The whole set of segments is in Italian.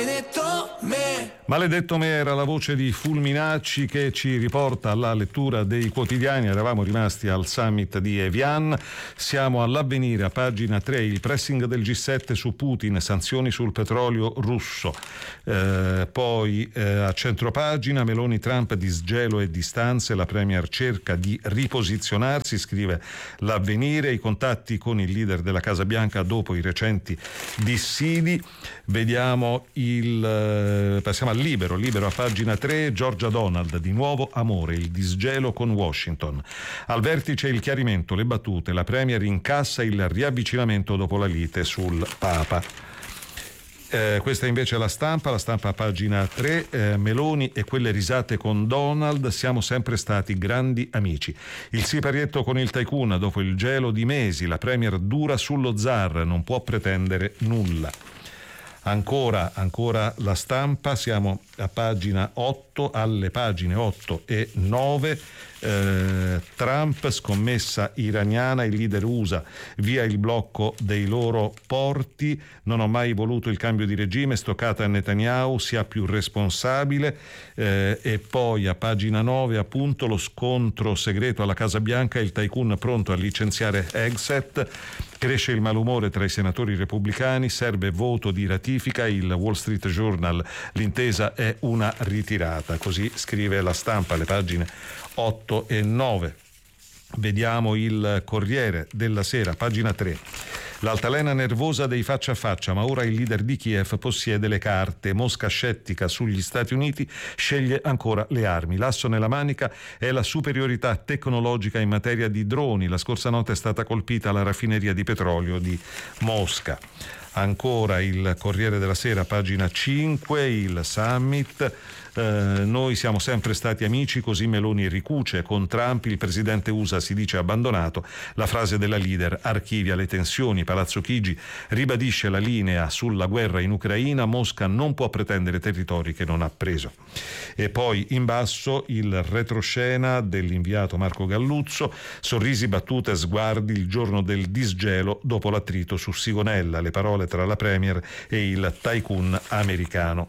Maledetto me era la voce di Fulminacci che ci riporta alla lettura dei quotidiani. Eravamo rimasti al summit di Evian, siamo all'Avvenire a pagina 3, il pressing del G7 su Putin, sanzioni sul petrolio russo. Poi a centropagina Meloni, Trump, disgelo e distanze, la premier cerca di riposizionarsi, scrive l'Avvenire, i contatti con il leader della Casa Bianca dopo i recenti dissidi. Vediamo passiamo al Libero a pagina 3, Giorgia Donald, di nuovo amore, il disgelo con Washington. Al vertice il chiarimento, le battute, la premier incassa il riavvicinamento dopo la lite sul Papa. Questa invece è la stampa a pagina 3, Meloni e quelle risate con Donald, siamo sempre stati grandi amici. Il siparietto con il tycoon dopo il gelo di mesi, la premier dura sullo zar, non può pretendere nulla. Ancora la stampa, siamo a pagina 8, alle pagine 8 e 9, Trump, scommessa iraniana, il leader USA, via il blocco dei loro porti, non ho mai voluto il cambio di regime, stoccata a Netanyahu, sia più responsabile, e poi a pagina 9 appunto lo scontro segreto alla Casa Bianca, il tycoon pronto a licenziare Hegseth. Cresce il malumore tra i senatori repubblicani, serve voto di ratifica, il Wall Street Journal, l'intesa è una ritirata, così scrive la stampa, le pagine 8 e 9. Vediamo il Corriere della Sera, pagina 3. L'altalena nervosa dei faccia a faccia, ma ora il leader di Kiev possiede le carte. Mosca scettica sugli Stati Uniti sceglie ancora le armi. L'asso nella manica è la superiorità tecnologica in materia di droni. La scorsa notte è stata colpita la raffineria di petrolio di Mosca. Ancora il Corriere della Sera, pagina 5, il summit. Noi siamo sempre stati amici, così Meloni ricuce. Con Trump il presidente USA si dice abbandonato. La frase della leader archivia le tensioni. Palazzo Chigi ribadisce la linea sulla guerra in Ucraina. Mosca non può pretendere territori che non ha preso. E poi in basso il retroscena dell'inviato Marco Galluzzo, sorrisi, battute, sguardi il giorno del disgelo dopo l'attrito su Sigonella, le parole tra la premier e il tycoon americano.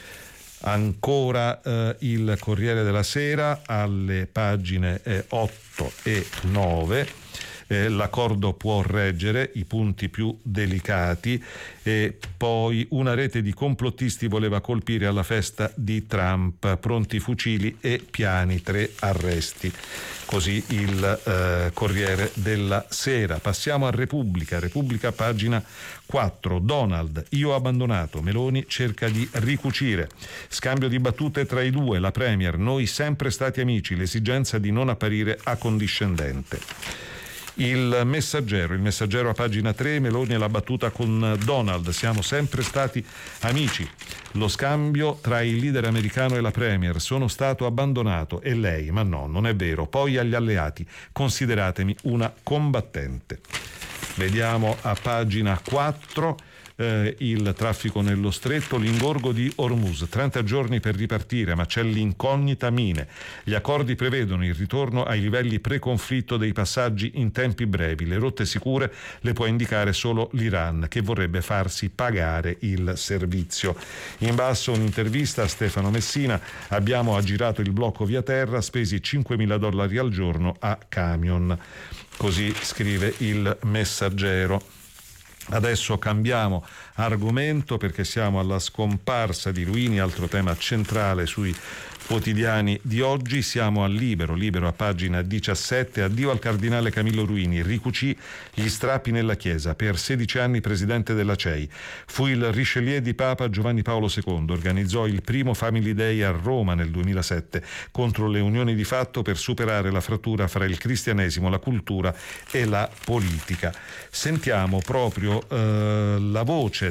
Ancora il Corriere della Sera alle pagine 8 e 9. L'accordo può reggere i punti più delicati, e poi una rete di complottisti voleva colpire alla festa di Trump, pronti fucili e piani, 3 arresti. Così il Corriere della Sera. Passiamo a Repubblica, pagina 4, Donald, io ho abbandonato, Meloni cerca di ricucire, scambio di battute tra i due, la premier, noi sempre stati amici, l'esigenza di non apparire accondiscendente. Il Messaggero a pagina 3, Meloni e la battuta con Donald, siamo sempre stati amici, lo scambio tra il leader americano e la premier, sono stato abbandonato, e lei, ma no, non è vero, poi agli alleati, consideratemi una combattente. Vediamo a pagina 4 il traffico nello stretto, l'ingorgo di Hormuz, 30 giorni per ripartire, ma c'è l'incognita Mine. Gli accordi prevedono il ritorno ai livelli pre-conflitto dei passaggi in tempi brevi, le rotte sicure le può indicare solo l'Iran, che vorrebbe farsi pagare il servizio. In basso un'intervista a Stefano Messina, abbiamo aggirato il blocco via terra, spesi $5.000 al giorno a camion, così scrive il Messaggero. Adesso cambiamo argomento perché siamo alla scomparsa di Ruini, altro tema centrale sui quotidiani di oggi. Siamo al Libero a pagina 17, addio al cardinale Camillo Ruini, ricucì gli strappi nella Chiesa, per 16 anni presidente della CEI, fu il Richelieu di Papa Giovanni Paolo II, organizzò il primo Family Day a Roma nel 2007 contro le unioni di fatto per superare la frattura fra il cristianesimo, la cultura e la politica. Sentiamo proprio la voce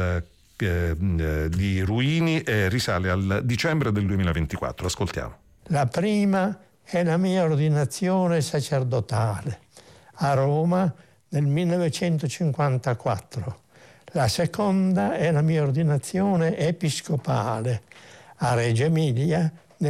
di Ruini, risale al dicembre del 2024. Ascoltiamo. La prima è la mia ordinazione sacerdotale a Roma nel 1954. La seconda è la mia ordinazione episcopale a Reggio Emilia nel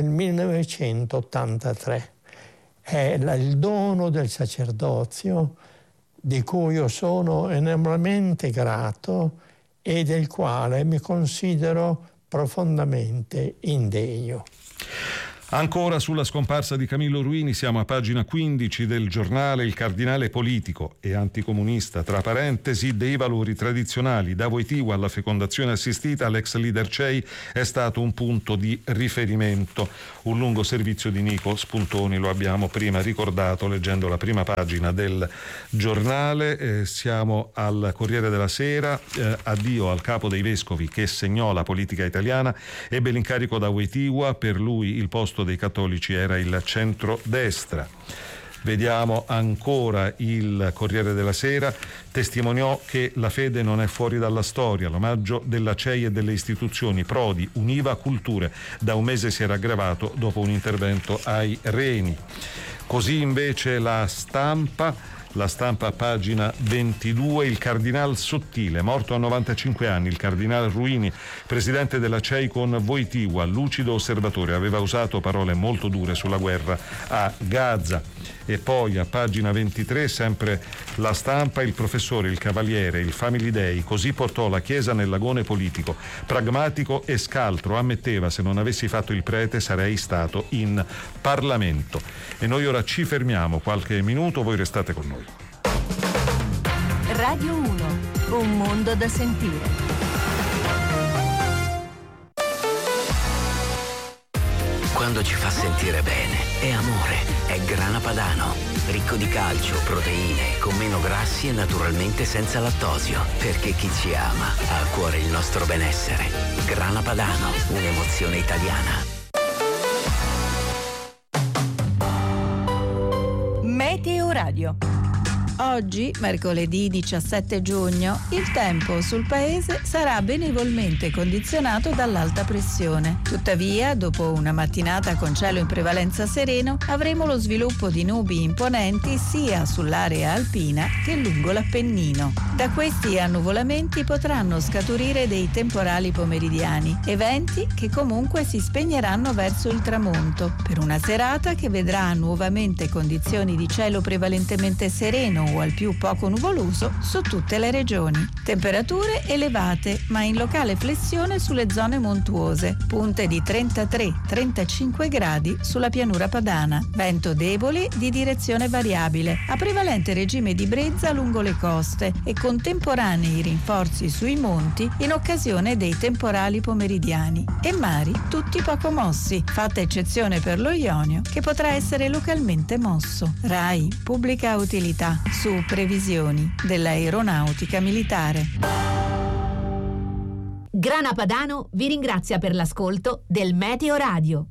1983. È il dono del sacerdozio di cui io sono enormemente grato e del quale mi considero profondamente indegno. Ancora sulla scomparsa di Camillo Ruini siamo a pagina 15 del giornale Il Cardinale politico e anticomunista, tra parentesi, dei valori tradizionali. Da Wojtyła alla fecondazione assistita, l'ex leader CEI è stato un punto di riferimento. Un lungo servizio di Nico Spuntoni, lo abbiamo prima ricordato leggendo la prima pagina del giornale. Siamo al Corriere della Sera, addio al capo dei vescovi che segnò la politica italiana, ebbe l'incarico da Wojtyła, per lui il posto dei cattolici era il centrodestra. Vediamo ancora il Corriere della Sera, testimoniò che la fede non è fuori dalla storia, l'omaggio della CEI e delle istituzioni, Prodi univa culture, da un mese si era aggravato dopo un intervento ai reni. Così invece la stampa, pagina 22, il cardinal Sottile, morto a 95 anni, il cardinal Ruini, presidente della CEI con Wojtyła, lucido osservatore, aveva usato parole molto dure sulla guerra a Gaza. E poi a pagina 23, sempre la stampa, il professore, il cavaliere, il Family Day, così portò la Chiesa nell'agone politico, pragmatico e scaltro, ammetteva: se non avessi fatto il prete sarei stato in Parlamento. E noi ora ci fermiamo qualche minuto, voi restate con noi. Radio 1, un mondo da sentire. Quando ci fa sentire bene, è amore, è Grana Padano. Ricco di calcio, proteine, con meno grassi e naturalmente senza lattosio. Perché chi ci ama ha a cuore il nostro benessere. Grana Padano, un'emozione italiana. Meteo Radio. Oggi, mercoledì 17 giugno, il tempo sul paese sarà benevolmente condizionato dall'alta pressione. Tuttavia, dopo una mattinata con cielo in prevalenza sereno, avremo lo sviluppo di nubi imponenti sia sull'area alpina che lungo l'Appennino. Da questi annuvolamenti potranno scaturire dei temporali pomeridiani, eventi che comunque si spegneranno verso il tramonto, per una serata che vedrà nuovamente condizioni di cielo prevalentemente sereno o al più poco nuvoloso su tutte le regioni. Temperature elevate, ma in locale flessione sulle zone montuose, punte di 33-35 gradi sulla pianura padana. Vento debole di direzione variabile, a prevalente regime di brezza lungo le coste e contemporanei rinforzi sui monti in occasione dei temporali pomeridiani. E mari tutti poco mossi, fatta eccezione per lo Ionio, che potrà essere localmente mosso. RAI, pubblica utilità, su previsioni dell'aeronautica militare. Grana Padano vi ringrazia per l'ascolto del Meteo Radio.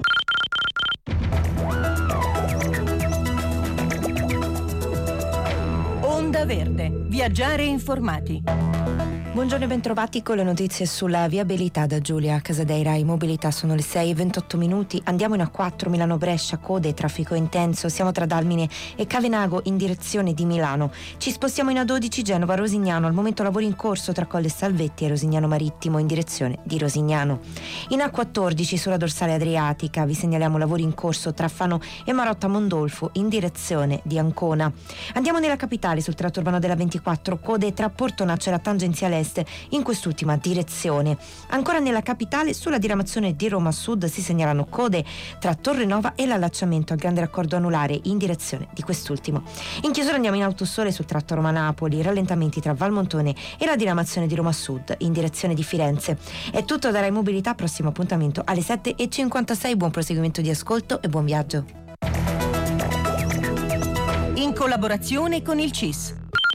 Onda Verde, viaggiare informati. Buongiorno e bentrovati con le notizie sulla viabilità da Giulia Casadeira. In mobilità sono le 6:28 minuti. Andiamo in A4 Milano-Brescia, code, traffico intenso. Siamo tra Dalmine e Cavenago in direzione di Milano. Ci spostiamo in A12 Genova-Rosignano. Al momento lavori in corso tra Colle Salvetti e Rosignano Marittimo in direzione di Rosignano. In A14 sulla dorsale adriatica vi segnaliamo lavori in corso tra Fano e Marotta Mondolfo in direzione di Ancona. Andiamo nella capitale sul tratto urbano della 24, code tra Portonaccia e la tangenziale in quest'ultima direzione. Ancora nella capitale sulla diramazione di Roma Sud si segnalano code tra Torrenova e l'allacciamento al grande raccordo anulare in direzione di quest'ultimo. In chiusura andiamo in autosole sul tratto Roma-Napoli, rallentamenti tra Valmontone e la diramazione di Roma Sud in direzione di Firenze. È tutto da Rai Mobilità, prossimo appuntamento alle 7:56. Buon proseguimento di ascolto e buon viaggio. In collaborazione con il CIS.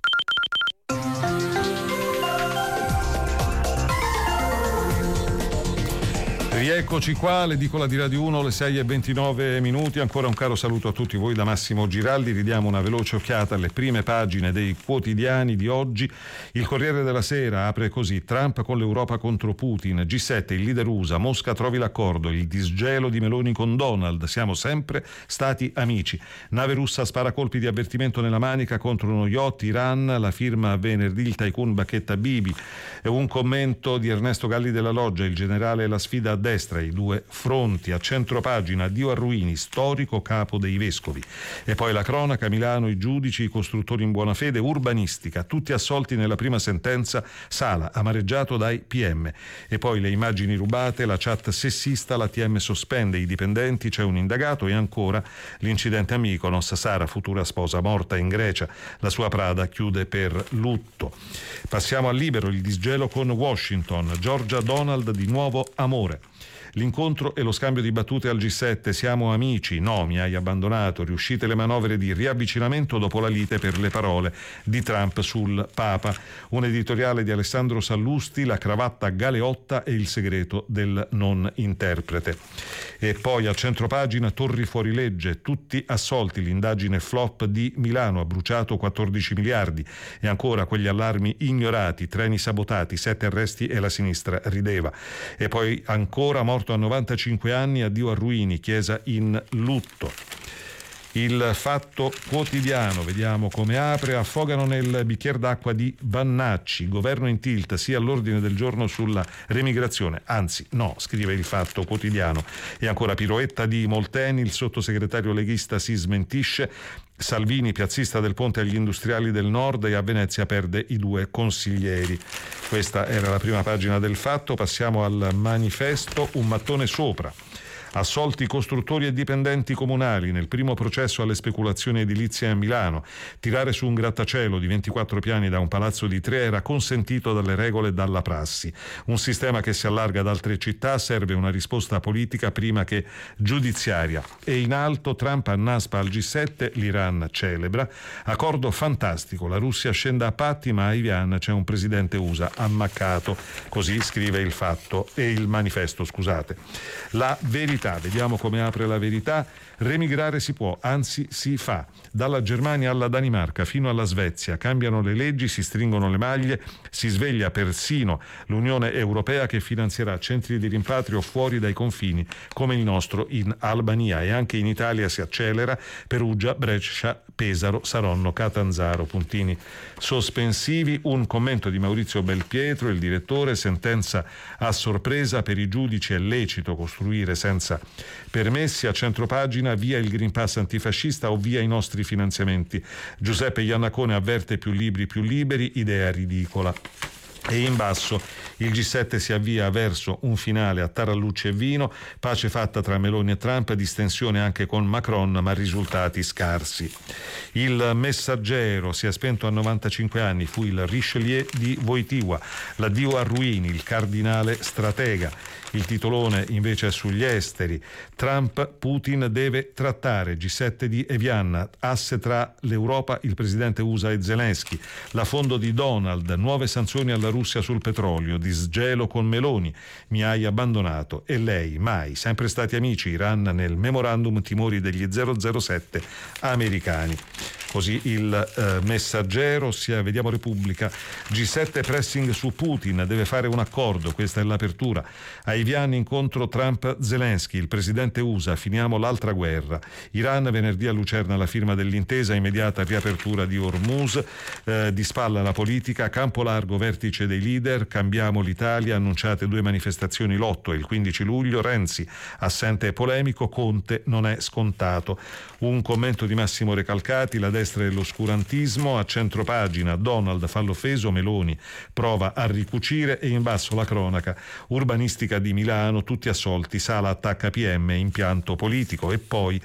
Rieccoci qua, l'edicola di Radio 1, le 6:29 minuti. Ancora un caro saluto a tutti voi da Massimo Giraldi. Ridiamo una veloce occhiata alle prime pagine dei quotidiani di oggi. Il Corriere della Sera apre così: Trump con l'Europa contro Putin, G7, il leader USA, Mosca trovi l'accordo, il disgelo di Meloni con Donald, siamo sempre stati amici. Nave russa spara colpi di avvertimento nella Manica contro uno yacht, Iran, la firma venerdì il tycoon Bacchetta Bibi. Un commento di Ernesto Galli della Loggia, il generale e la sfida a destra i due fronti. A centropagina addio a Ruini, storico capo dei vescovi. E poi la cronaca, Milano, i giudici, i costruttori in buona fede, urbanistica, tutti assolti nella prima sentenza, Sala amareggiato dai PM. E poi le immagini rubate, la chat sessista, l'ATM sospende i dipendenti, c'è un indagato. E ancora l'incidente a Mykonos, Sara, futura sposa, morta in Grecia, la sua Prada chiude per lutto. Passiamo al Libero, il disgelo con Washington, Giorgia Donald di nuovo amore. L'incontro e lo scambio di battute al G7, siamo amici, no, mi hai abbandonato, riuscite le manovre di riavvicinamento dopo la lite per le parole di Trump sul Papa. Un editoriale di Alessandro Sallusti, la cravatta galeotta e il segreto del non interprete. E poi a centropagina, Torri fuori legge, tutti assolti, l'indagine flop di Milano, ha bruciato 14 miliardi. E ancora quegli allarmi ignorati, treni sabotati, 7 arresti e la sinistra rideva. E poi ancora morto a 95 anni, addio a Ruini, chiesa in lutto. Il Fatto Quotidiano, vediamo come apre, affogano nel bicchier d'acqua di Vannacci, governo in tilt, sia all'ordine del giorno sulla remigrazione, anzi no, scrive il Fatto Quotidiano. E ancora piroetta di Molteni, il sottosegretario leghista si smentisce, Salvini piazzista del ponte agli industriali del nord e a Venezia perde i 2 consiglieri. Questa era la prima pagina del Fatto. Passiamo al Manifesto, un mattone sopra. Assolti costruttori e dipendenti comunali nel primo processo alle speculazioni edilizie a Milano. Tirare su un grattacielo di 24 piani da un palazzo di 3 era consentito dalle regole e dalla prassi. Un sistema che si allarga ad altre città, serve una risposta politica prima che giudiziaria. E in alto, Trump annaspa al G7, l'Iran celebra. Accordo fantastico, la Russia scende a patti ma a Evian c'è un presidente USA ammaccato. Così scrive il Fatto e il Manifesto, scusate. La verità. Vediamo come apre la Verità. Remigrare si può, anzi si fa. Dalla Germania alla Danimarca fino alla Svezia cambiano le leggi, si stringono le maglie, si sveglia persino l'Unione Europea che finanzierà centri di rimpatrio fuori dai confini come il nostro in Albania. E anche in Italia si accelera, Perugia, Brescia, Pesaro, Saronno, Catanzaro, puntini sospensivi. Un commento di Maurizio Belpietro, il direttore, sentenza a sorpresa, per i giudici è lecito costruire senza permessi. A centropagina, via il Green Pass antifascista o via i nostri finanziamenti. Giuseppe Iannacone avverte più libri più liberi, idea ridicola. E in basso il G7 si avvia verso un finale a tarallucce e vino, pace fatta tra Meloni e Trump, distensione anche con Macron ma risultati scarsi. Il Messaggero, si è spento a 95 anni, fu il Richelieu di Wojtyła, l'addio a Ruini, il cardinale stratega. Il titolone invece è sugli esteri. Trump, Putin deve trattare, G7 di Evian, asse tra l'Europa, il presidente USA e Zelensky, l'affondo di Donald, nuove sanzioni alla Russia sul petrolio, disgelo con Meloni, mi hai abbandonato e lei mai, sempre stati amici, Iran nel memorandum, timori degli 007 americani. Così il Messaggero, ossia vediamo Repubblica, G7 pressing su Putin, deve fare un accordo, questa è l'apertura. A Evian incontro Trump-Zelensky, il presidente USA, finiamo l'altra guerra. Iran venerdì a Lucerna la firma dell'intesa, immediata riapertura di Hormuz, di spalla la politica, campo largo vertice dei leader, cambiamo l'Italia, annunciate 2 manifestazioni l'8 e il 15 luglio, Renzi assente e polemico, Conte non è scontato. Un commento di Massimo Recalcati, la destra e l'oscurantismo, a centropagina Donald fa l'offeso, Meloni prova a ricucire e in basso la cronaca, urbanistica di Milano, tutti assolti, Sala attacca PM, impianto politico. E poi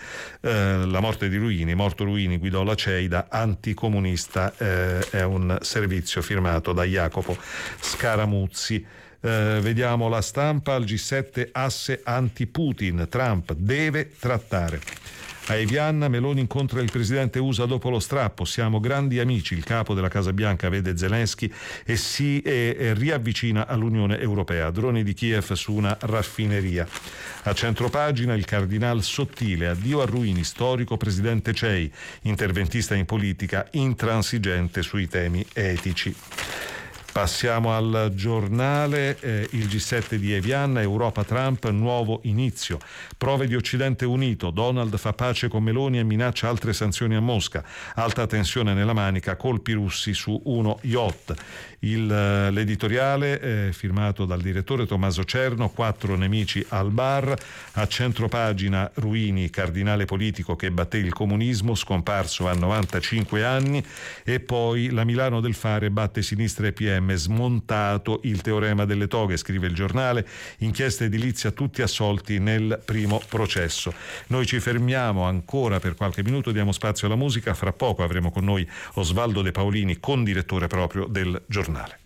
la morte di Ruini, morto Ruini guidò la CEIDA, anticomunista, è un servizio firmato da Jacopo Scaramuzzi. Vediamo La Stampa, al G7 asse anti-Putin, Trump deve trattare. A Evian Meloni incontra il presidente USA dopo lo strappo, siamo grandi amici, il capo della Casa Bianca vede Zelensky e si riavvicina all'Unione Europea, droni di Kiev su una raffineria. A centropagina il cardinal Sottile, addio a Ruini, storico presidente CEI, interventista in politica, intransigente sui temi etici. Passiamo al giornale, il G7 di Evian, Europa Trump, nuovo inizio. Prove di Occidente unito, Donald fa pace con Meloni e minaccia altre sanzioni a Mosca. Alta tensione nella Manica, colpi russi su uno yacht. L'editoriale firmato dal direttore Tommaso Cerno, 4 nemici al bar. A centropagina Ruini, cardinale politico che batté il comunismo, scomparso a 95 anni. E poi la Milano del Fare batte sinistra e PM, smontato il teorema delle toghe, scrive il giornale. Inchiesta edilizia, tutti assolti nel primo processo. Noi ci fermiamo ancora per qualche minuto, diamo spazio alla musica. Fra poco avremo con noi Osvaldo De Paolini, condirettore proprio del giornale.